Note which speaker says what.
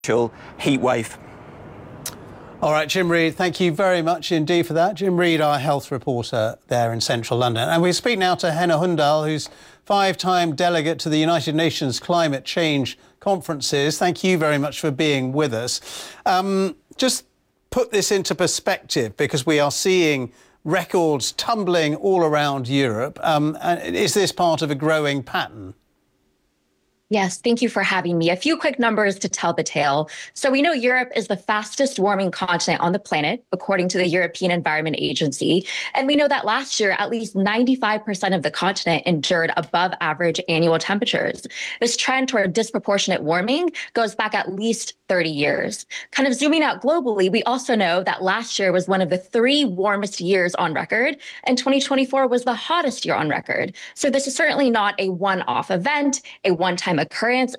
Speaker 1: heat wave.
Speaker 2: All right, Jim Reid, thank you very much indeed for that. Jim Reid, our health reporter there in central London. And we speak now to Henna Hundal, who's five-time delegate to the United Nations Climate Change Conferences. Thank you very much for being with us. Just put this into perspective, because we are seeing records tumbling all around Europe. Is this part of a growing pattern?
Speaker 3: Yes, thank you for having me. A few quick numbers to tell the tale. So we know Europe is the fastest warming continent on the planet, according to the European Environment Agency. And we know that last year, at least 95% of the continent endured above average annual temperatures. This trend toward disproportionate warming goes back at least 30 years. Kind of zooming out globally, we also know that last year was one of the 3 warmest years on record, and 2024 was the hottest year on record. So this is certainly not a one-off event, a one-time occurrence.